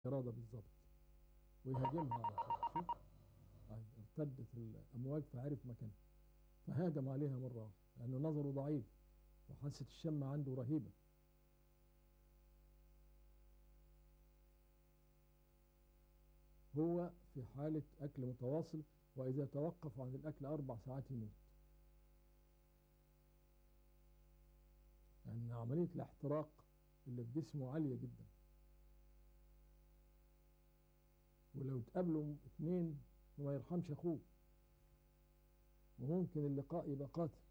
إرادة بالظبط، ويهاجمها على طول. شوف، ارتدت الأمواج فعرف مكانها، فهاجم عليها مرة واحدة لأنه نظره ضعيف وحاسة الشم عنده رهيبة. هو في حالة أكل متواصل، وإذا توقف عن الأكل 4 ساعات يموت، لأن عملية الاحتراق اللي في جسمه عالية جدا، ولو اتقابلوا اتنين ما يرحمش أخوه، وممكن اللقاء يبقى قاتل.